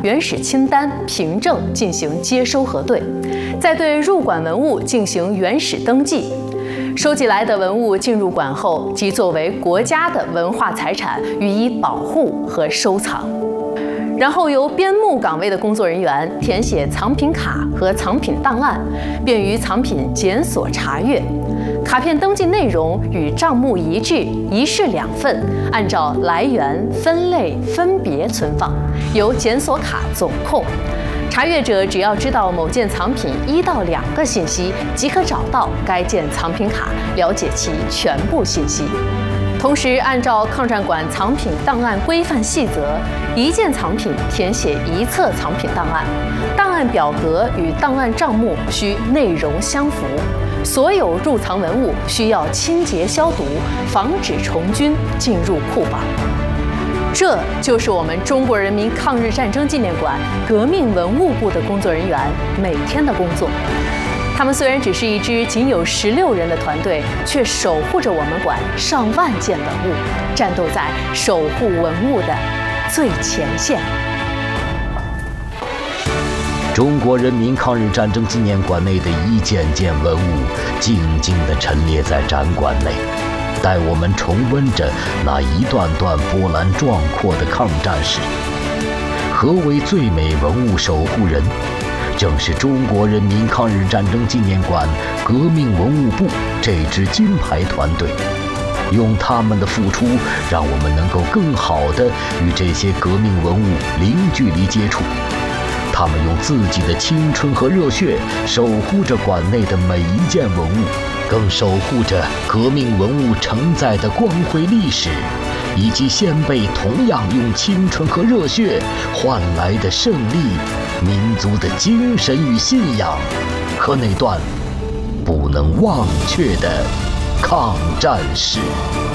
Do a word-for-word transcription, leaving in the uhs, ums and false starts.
原始清单、凭证进行接收核对，再对入馆文物进行原始登记。收集来的文物进入馆后，即作为国家的文化财产予以保护和收藏。然后由编目岗位的工作人员填写藏品卡和藏品档案，便于藏品检索查阅。卡片登记内容与账目一致，一式两份，按照来源、分类分别存放，由检索卡总控。查阅者只要知道某件藏品一到两个信息，即可找到该件藏品卡，了解其全部信息。同时，按照抗战馆藏品档案规范细则，一件藏品填写一册藏品档案，档案表格与档案账目需内容相符，所有入藏文物需要清洁消毒，防止虫菌进入库房。这就是我们中国人民抗日战争纪念馆革命文物部的工作人员每天的工作。他们虽然只是一支仅有十六人的团队，却守护着我们馆上万件文物，战斗在守护文物的最前线。 中国人民抗日战争纪念馆内的一件件文物，静静地陈列在展馆内，带我们重温着那一段段波澜壮阔的抗战史。何为最美文物守护人？正是中国人民抗日战争纪念馆革命文物部这支金牌团队，用他们的付出，让我们能够更好地与这些革命文物零距离接触。他们用自己的青春和热血，守护着馆内的每一件文物，更守护着革命文物承载的光辉历史，以及先辈同样用青春和热血换来的胜利、民族的精神与信仰，和那段不能忘却的抗战史。